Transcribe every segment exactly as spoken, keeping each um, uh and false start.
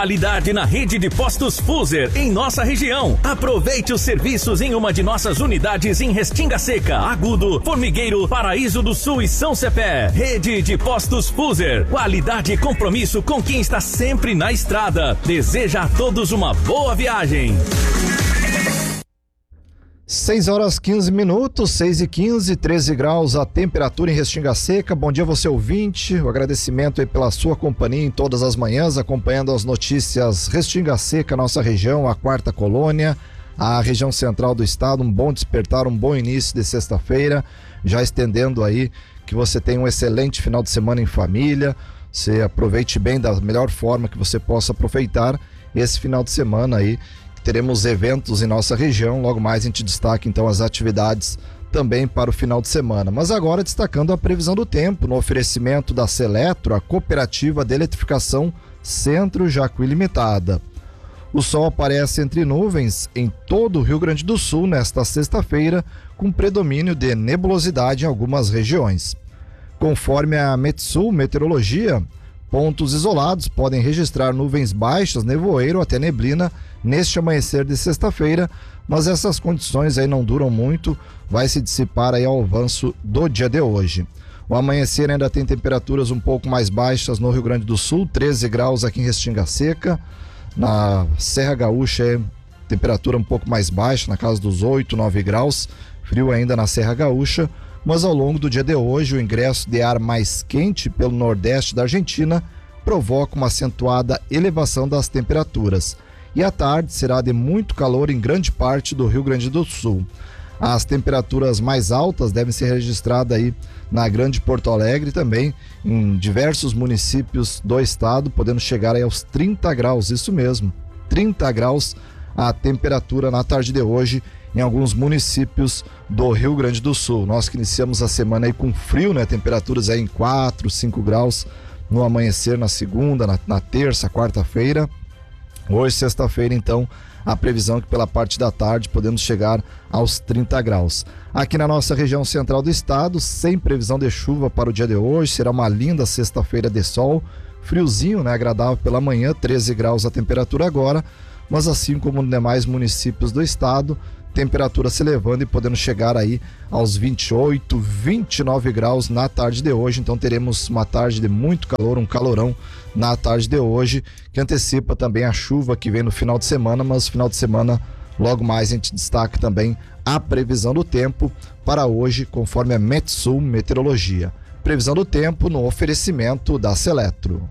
Qualidade na rede de postos Fuser em nossa região. Aproveite os serviços em uma de nossas unidades em Restinga Seca, Agudo, Formigueiro, Paraíso do Sul e São Cepé. Rede de postos Fuser. Qualidade e compromisso com quem está sempre na estrada. Deseja a todos uma boa viagem. seis horas quinze minutos, seis e quinze, treze graus a temperatura em Restinga Seca. Bom dia você ouvinte, o agradecimento aí pela sua companhia em todas as manhãs, acompanhando as notícias Restinga Seca, nossa região, a quarta colônia, a região central do estado. Um bom despertar, um bom início de sexta-feira, já estendendo aí que você tenha um excelente final de semana em família, você aproveite bem da melhor forma que você possa aproveitar esse final de semana aí. Teremos eventos em nossa região, logo mais a gente destaca então as atividades também para o final de semana. Mas agora destacando a previsão do tempo, no oferecimento da Seletro, a cooperativa de eletrificação Centro Jacuí Limitada. O sol aparece entre nuvens em todo o Rio Grande do Sul nesta sexta-feira, com predomínio de nebulosidade em algumas regiões. Conforme a Metsul Meteorologia, pontos isolados podem registrar nuvens baixas, nevoeiro até neblina neste amanhecer de sexta-feira, mas essas condições aí não duram muito, vai se dissipar aí ao avanço do dia de hoje. O amanhecer ainda tem temperaturas um pouco mais baixas no Rio Grande do Sul, treze graus aqui em Restinga Seca, na Serra Gaúcha é temperatura um pouco mais baixa, na casa dos oito, nove graus, frio ainda na Serra Gaúcha, mas ao longo do dia de hoje o ingresso de ar mais quente pelo nordeste da Argentina provoca uma acentuada elevação das temperaturas. E à tarde será de muito calor em grande parte do Rio Grande do Sul. As temperaturas mais altas devem ser registradas aí na Grande Porto Alegre também, em diversos municípios do estado, podendo chegar aí aos trinta graus, isso mesmo, trinta graus a temperatura na tarde de hoje em alguns municípios do Rio Grande do Sul. Nós que iniciamos a semana aí com frio, né? Temperaturas aí em quatro, cinco graus no amanhecer na segunda, na, na terça, quarta-feira. Hoje, sexta-feira, então, a previsão é que pela parte da tarde podemos chegar aos trinta graus. Aqui na nossa região central do estado, sem previsão de chuva para o dia de hoje, será uma linda sexta-feira de sol, friozinho, né? Agradável pela manhã, treze graus a temperatura agora, mas assim como nos demais municípios do estado, temperatura se elevando e podendo chegar aí aos vinte e oito, vinte e nove graus na tarde de hoje. Então teremos uma tarde de muito calor, um calorão na tarde de hoje, que antecipa também a chuva que vem no final de semana, mas final de semana logo mais a gente destaca também a previsão do tempo para hoje, conforme a Metsul Meteorologia. Previsão do tempo no oferecimento da Seletro.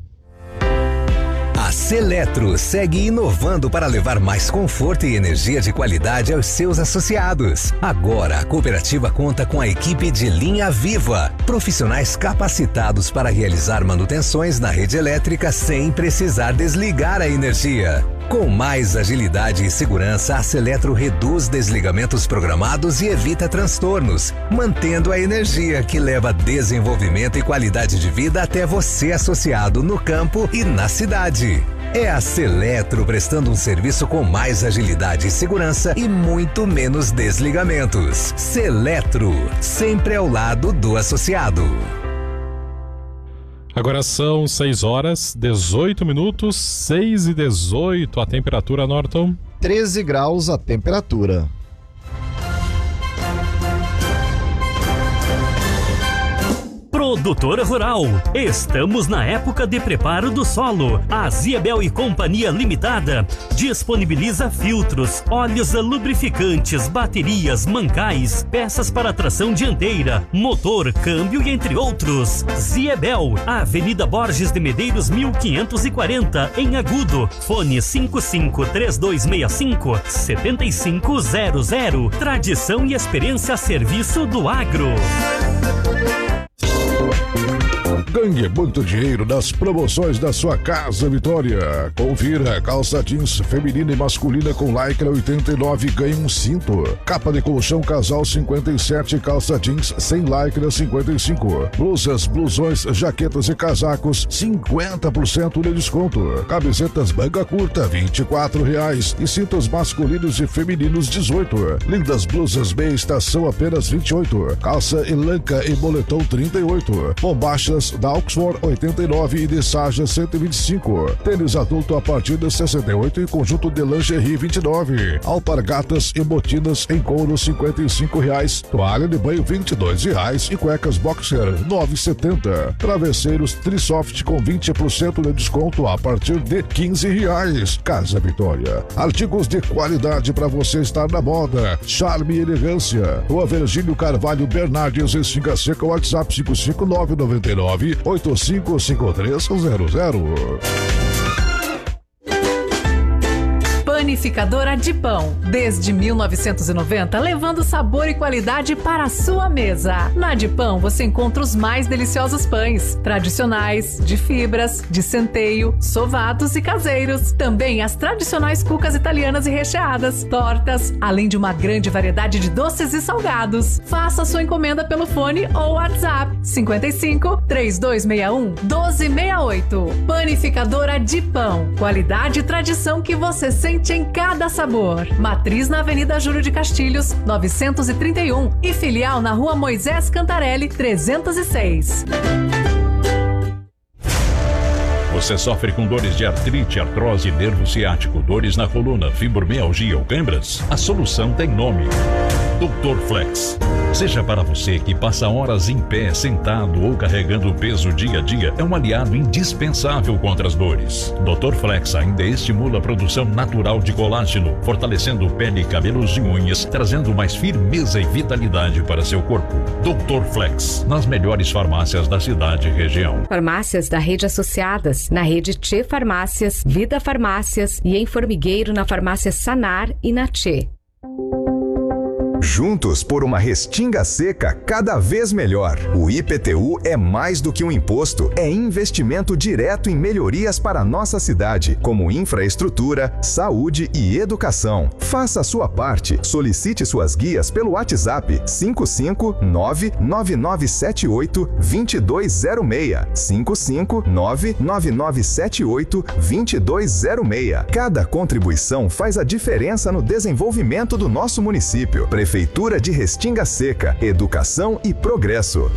A Seletro segue inovando para levar mais conforto e energia de qualidade aos seus associados. Agora, a cooperativa conta com a equipe de linha viva, profissionais capacitados para realizar manutenções na rede elétrica sem precisar desligar a energia. Com mais agilidade e segurança, a Seletro reduz desligamentos programados e evita transtornos, mantendo a energia que leva desenvolvimento e qualidade de vida até você, associado no campo e na cidade. É a Seletro prestando um serviço com mais agilidade e segurança e muito menos desligamentos. Seletro, sempre ao lado do associado. Agora são seis horas, dezoito minutos, seis e dezoito a temperatura, Norton. treze graus a temperatura. Produtora Rural, estamos na época de preparo do solo. A Ziebel e Companhia Limitada disponibiliza filtros, óleos lubrificantes, baterias, mancais, peças para tração dianteira, motor, câmbio e entre outros. Ziebel, Avenida Borges de Medeiros mil quinhentos e quarenta, em Agudo. Fone cinco cinco três dois seis cinco sete cinco zero zero. Tradição e experiência a serviço do agro. Ganhe muito dinheiro nas promoções da sua Casa Vitória. Confira: calça jeans feminina e masculina com lycra oitenta e nove, ganhe um cinto. Capa de colchão casal cinquenta e sete, calça jeans sem lycra cinquenta e cinco. Blusas, blusões, jaquetas e casacos cinquenta por cento de desconto. Camisetas manga curta vinte e quatro reais e cintos masculinos e femininos dezoito. Lindas blusas meia estação apenas vinte e oito. Calça elanca e moletom trinta e oito. Bombachas da Oxford oitenta e nove e de Saja cento e vinte e cinco. Tênis adulto a partir de sessenta e oito e conjunto de lingerie vinte e nove. Alpargatas e botinas em couro cinquenta e cinco reais. Toalha de banho vinte e dois reais e cuecas boxer nove e setenta. Travesseiros Trisoft com vinte por cento de desconto a partir de quinze reais. Casa Vitória. Artigos de qualidade para você estar na moda. Charme e elegância. Rua Virgínio Carvalho Bernardes, Restinga Seca, WhatsApp cinco cinco nove nove nove oito cinco cinco três zero zero. Panificadora de Pão, desde mil novecentos e noventa, levando sabor e qualidade para a sua mesa. Na de Pão você encontra os mais deliciosos pães, tradicionais, de fibras, de centeio, sovados e caseiros. Também as tradicionais cucas italianas e recheadas, tortas, além de uma grande variedade de doces e salgados. Faça sua encomenda pelo fone ou WhatsApp cinquenta e cinco, trinta e dois sessenta e um, doze sessenta e oito. Panificadora de Pão, qualidade e tradição que você sente em cada sabor. Matriz na Avenida Júlio de Castilhos, novecentos e trinta e um e filial na Rua Moisés Cantarelli, trezentos e seis. Você sofre com dores de artrite, artrose, nervo ciático, dores na coluna, fibromialgia ou câimbras? A solução tem nome: doutor Flex. Seja para você que passa horas em pé, sentado ou carregando peso dia a dia, é um aliado indispensável contra as dores. doutor Flex ainda estimula a produção natural de colágeno, fortalecendo pele, cabelos e unhas, trazendo mais firmeza e vitalidade para seu corpo. doutor Flex, nas melhores farmácias da cidade e região. Farmácias da rede associadas, na rede Tchê Farmácias, Vida Farmácias e em Formigueiro na farmácia Sanar e na Tchê. Juntos por uma Restinga Seca cada vez melhor. O I P T U é mais do que um imposto, é investimento direto em melhorias para a nossa cidade, como infraestrutura, saúde e educação. Faça a sua parte. Solicite suas guias pelo WhatsApp cinco cinco nove nove nove sete oito dois dois zero seis. cinco cinco nove nove nove sete oito dois dois zero seis. Cada contribuição faz a diferença no desenvolvimento do nosso município. Prefeitura de Restinga Seca, educação e progresso.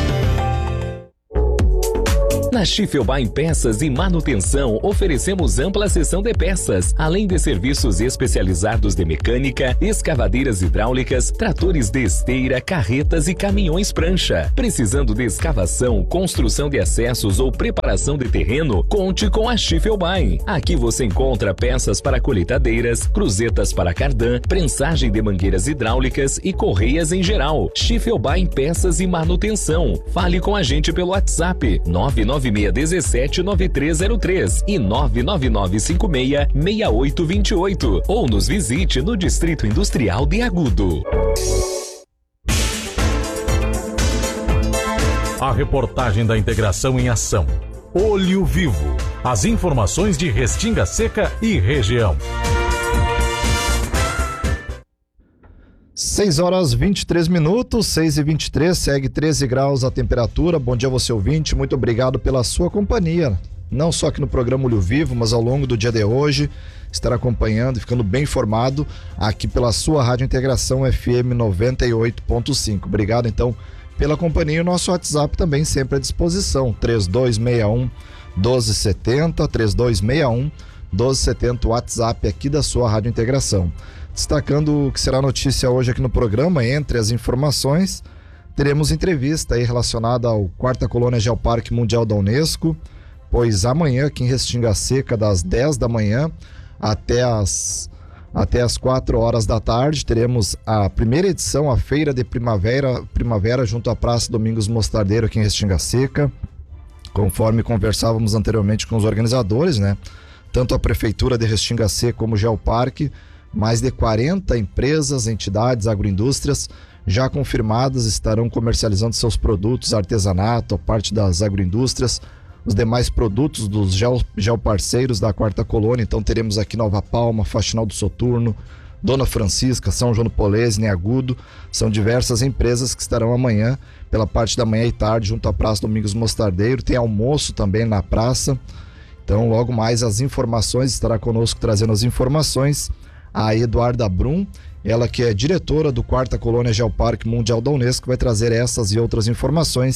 Na Schiffelbein Peças e Manutenção, oferecemos ampla seção de peças, além de serviços especializados de mecânica, escavadeiras hidráulicas, tratores de esteira, carretas e caminhões prancha. Precisando de escavação, construção de acessos ou preparação de terreno, conte com a Schiffelbein. Aqui você encontra peças para colheitadeiras, cruzetas para cardan, prensagem de mangueiras hidráulicas e correias em geral. Schiffelbein Peças e Manutenção. Fale com a gente pelo WhatsApp nove nove seis um sete nove três zero três e nove nove nove cinco seis seis oito dois oito ou nos visite no Distrito Industrial de Agudo. A reportagem da integração em ação. Olho Vivo. As informações de Restinga Seca e região. seis horas e vinte e três minutos, seis e vinte e três, segue treze graus a temperatura. Bom dia, você ouvinte, muito obrigado pela sua companhia. Não só aqui no programa Olho Vivo, mas ao longo do dia de hoje, estar acompanhando e ficando bem informado aqui pela sua Rádio Integração F M noventa e oito ponto cinco. Obrigado então pela companhia e o nosso WhatsApp também sempre à disposição, três dois seis um, doze setenta, três dois seis um, doze setenta, o WhatsApp aqui da sua Rádio Integração. Destacando o que será notícia hoje aqui no programa, entre as informações, teremos entrevista aí relacionada ao quarta Colônia Geoparque Mundial da Unesco, pois amanhã aqui em Restinga Seca, das dez da manhã até as, até as quatro horas da tarde, teremos a primeira edição, a Feira de Primavera, primavera junto à Praça Domingos Mostardeiro aqui em Restinga Seca, conforme conversávamos anteriormente com os organizadores, né? Tanto a Prefeitura de Restinga Seca como o Geoparque, mais de quarenta empresas, entidades, agroindústrias já confirmadas estarão comercializando seus produtos, artesanato, a parte das agroindústrias, os demais produtos dos geo, geoparceiros da quarta Colônia. Então teremos aqui Nova Palma, Faxinal do Soturno, Dona Francisca, São João do Polesne, Agudo. São diversas empresas que estarão amanhã, pela parte da manhã e tarde, junto à Praça Domingos Mostardeiro. Tem almoço também na praça. Então logo mais as informações, estará conosco trazendo as informações a Eduarda Brum, ela que é diretora do quarta Colônia Geoparque Mundial da Unesco, vai trazer essas e outras informações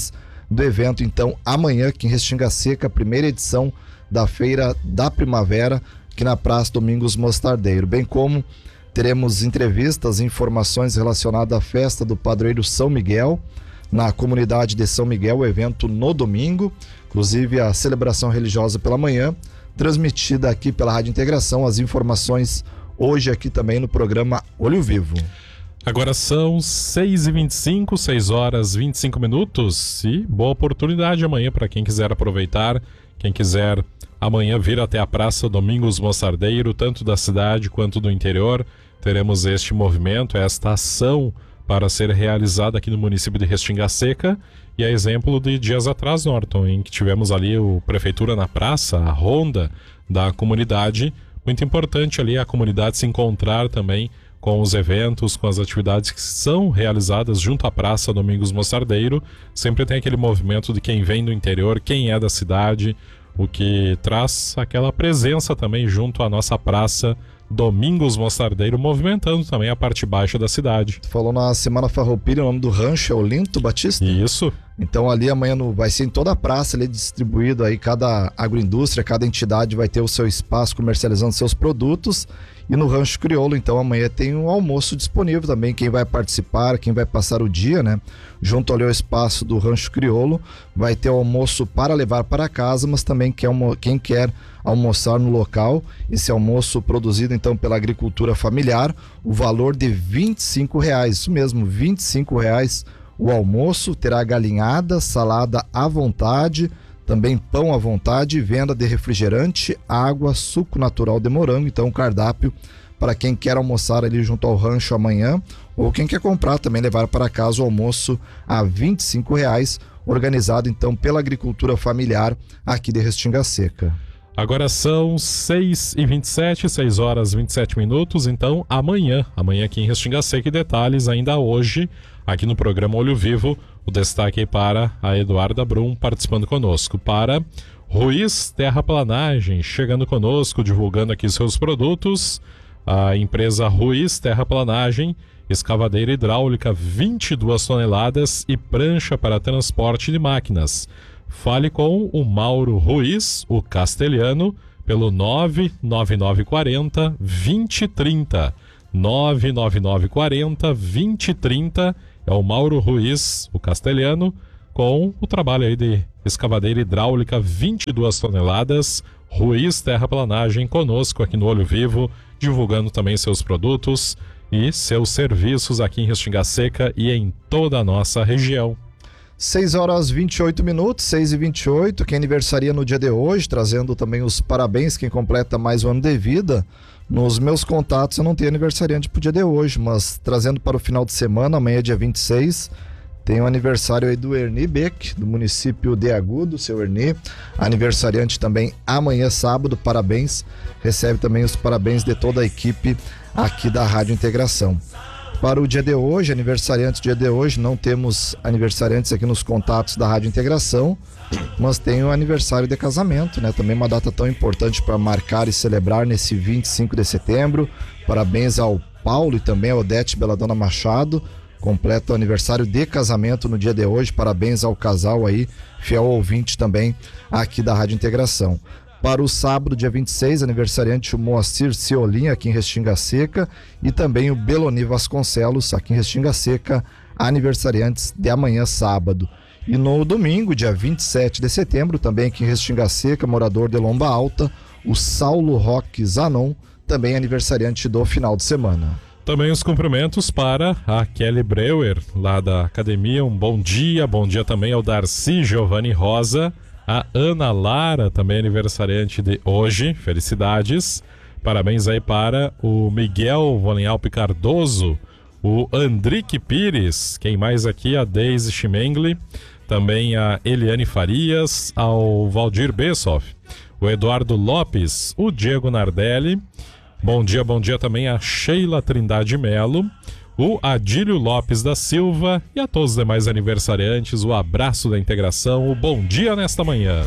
do evento, então, amanhã aqui em Restinga Seca, a primeira edição da Feira da Primavera, aqui na Praça Domingos Mostardeiro, bem como teremos entrevistas e informações relacionadas à festa do Padroeiro São Miguel, na comunidade de São Miguel, o evento no domingo, inclusive a celebração religiosa pela manhã, transmitida aqui pela Rádio Integração, as informações hoje aqui também no programa Olho Vivo. Agora são seis e vinte e cinco, seis horas e vinte e cinco minutos, e boa oportunidade amanhã para quem quiser aproveitar, quem quiser amanhã vir até a Praça Domingos Mostardeiro, tanto da cidade quanto do interior. Teremos este movimento, esta ação para ser realizada aqui no município de Restinga Seca, e é exemplo de dias atrás, Norton, em que tivemos ali o Prefeitura na Praça, a ronda da comunidade. Muito importante ali a comunidade se encontrar também com os eventos, com as atividades que são realizadas junto à Praça Domingos Mostardeiro. Sempre tem aquele movimento de quem vem do interior, quem é da cidade, o que traz aquela presença também junto à nossa Praça Domingos Mostardeiro, movimentando também a parte baixa da cidade. Tu falou na Semana Farroupilha, o nome do rancho é Olinto Batista? Isso. Então ali amanhã no, vai ser em toda a praça ali distribuído, aí cada agroindústria, cada entidade vai ter o seu espaço comercializando seus produtos. E no Rancho Crioulo, então, amanhã tem um almoço disponível também, quem vai participar, quem vai passar o dia, né? Junto ali ao espaço do Rancho Crioulo, vai ter o almoço para levar para casa, mas também quem, quem quer almoçar no local, esse almoço produzido, então, pela agricultura familiar, o valor de vinte e cinco reais, isso mesmo, vinte e cinco reais o almoço, terá galinhada, salada à vontade, também pão à vontade, venda de refrigerante, água, suco natural de morango. Então o cardápio para quem quer almoçar ali junto ao rancho amanhã, ou quem quer comprar também, levar para casa o almoço a vinte e cinco reais, organizado então pela agricultura familiar aqui de Restinga Seca. Agora são seis e vinte e sete, seis horas e vinte e sete minutos, então amanhã, amanhã aqui em Restinga Seca, e detalhes ainda hoje, aqui no programa Olho Vivo, o destaque para a Eduarda Brum participando conosco, para Ruiz Terraplanagem, chegando conosco, divulgando aqui seus produtos, a empresa Ruiz Terraplanagem, escavadeira hidráulica vinte e duas toneladas e prancha para transporte de máquinas. Fale com o Mauro Ruiz, o castelhano, pelo nove nove nove quatro zero, dois zero três zero. nove nove nove quatro zero, dois zero três zero. É o Mauro Ruiz, o castelhano, com o trabalho aí de escavadeira hidráulica vinte e duas toneladas. Ruiz Terraplanagem conosco aqui no Olho Vivo, divulgando também seus produtos e seus serviços aqui em Restinga Seca e em toda a nossa região. seis horas e vinte e oito minutos, seis e vinte e oito, quem aniversaria no dia de hoje, trazendo também os parabéns, quem completa mais um ano de vida. Nos meus contatos eu não tenho aniversariante pro dia de hoje, mas trazendo para o final de semana, amanhã dia vinte e seis, tem o aniversário aí do Erni Beck, do município de Agudo, seu Erni, aniversariante também amanhã sábado, parabéns, recebe também os parabéns de toda a equipe aqui da Rádio Integração. Para o dia de hoje, aniversariante do dia de hoje, não temos aniversariantes aqui nos contatos da Rádio Integração, mas tem o aniversário de casamento, né? Também uma data tão importante para marcar e celebrar nesse vinte e cinco de setembro. Parabéns ao Paulo e também a Odete Belladonna Machado, completa o aniversário de casamento no dia de hoje. Parabéns ao casal aí, fiel ouvinte também aqui da Rádio Integração. Para o sábado, dia vinte e seis, aniversariante o Moacir Ciolim, aqui em Restinga Seca, e também o Beloni Vasconcelos, aqui em Restinga Seca, aniversariantes de amanhã, sábado. E no domingo, dia vinte e sete de setembro, também aqui em Restinga Seca, morador de Lomba Alta, o Saulo Roque Zanon, também aniversariante do final de semana. Também os cumprimentos para a Kelly Breuer, lá da academia, um bom dia, bom dia também ao Darcy Giovanni Rosa, a Ana Lara, também aniversariante de hoje, felicidades. Parabéns aí para o Miguel Volenalpe Cardoso, o Andrique Pires, quem mais aqui? A Deise Schmengli, também a Eliane Farias, ao Valdir Bessoff, o Eduardo Lopes, o Diego Nardelli. Bom dia, bom dia também a Sheila Trindade Melo, o Adílio Lopes da Silva e a todos os demais aniversariantes, o abraço da integração, o bom dia nesta manhã.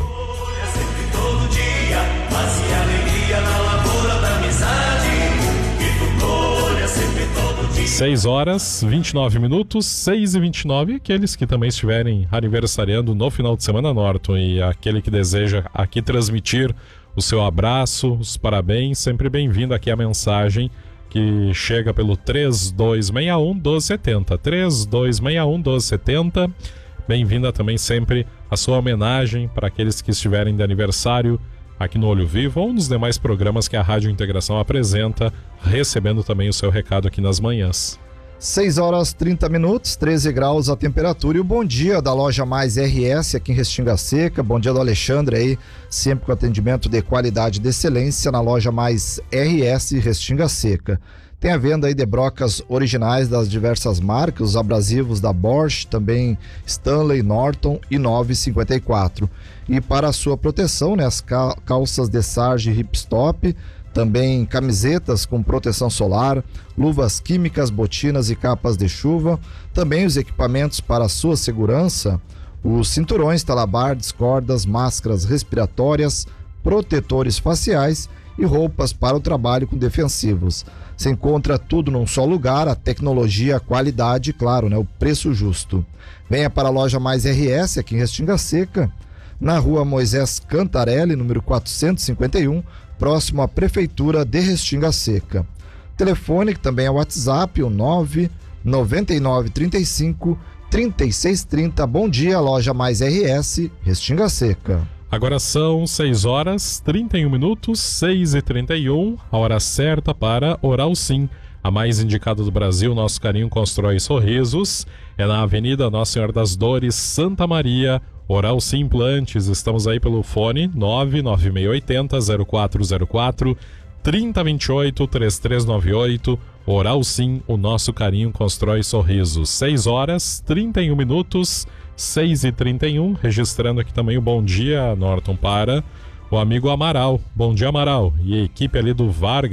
seis horas, vinte e nove minutos, seis e vinte e nove. Aqueles que também estiverem aniversariando no final de semana, Norton, e aquele que deseja aqui transmitir o seu abraço, os parabéns, sempre bem-vindo aqui a mensagem que chega pelo três dois seis um, um dois sete zero, três dois seis um, um dois sete zero. Bem-vinda também sempre a sua homenagem para aqueles que estiverem de aniversário aqui no Olho Vivo ou nos demais programas que a Rádio Integração apresenta, recebendo também o seu recado aqui nas manhãs. seis horas trinta minutos, treze graus a temperatura, e o bom dia da Loja Mais R S aqui em Restinga Seca. Bom dia do Alexandre aí, sempre com atendimento de qualidade e de excelência na Loja Mais R S Restinga Seca. Tem a venda aí de brocas originais das diversas marcas, os abrasivos da Bosch, também Stanley, Norton e nove cinquenta e quatro. E para a sua proteção, né, as cal- calças de sarge hipstop, também camisetas com proteção solar, luvas químicas, botinas e capas de chuva, também os equipamentos para a sua segurança, os cinturões, talabardes, cordas, máscaras respiratórias, protetores faciais e roupas para o trabalho com defensivos. Você encontra tudo num só lugar, a tecnologia, a qualidade e, claro, né, o preço justo. Venha para a Loja Mais R S aqui em Restinga Seca, na rua Moisés Cantarelli, número quatrocentos e cinquenta e um, próximo à Prefeitura de Restinga Seca. Telefone, que também é o WhatsApp, o nove nove nove três cinco, três seis três zero. Bom dia, Loja Mais R S, Restinga Seca. Agora são seis horas, trinta e um minutos, seis e trinta e um, a hora certa para Oral Sim. A mais indicada do Brasil, Nosso Carinho Constrói Sorrisos, é na Avenida Nossa Senhora das Dores, Santa Maria. Oral Sim Implantes, estamos aí pelo fone nove nove seis oito zero, zero quatro zero quatro, trinta e vinte e oito, trinta e três noventa e oito. Oral Sim, o Nosso Carinho Constrói Sorrisos. seis horas, trinta e um minutos, seis e trinta e um, registrando aqui também o bom dia, Norton, para o amigo Amaral. Bom dia, Amaral. E a equipe ali do Vargas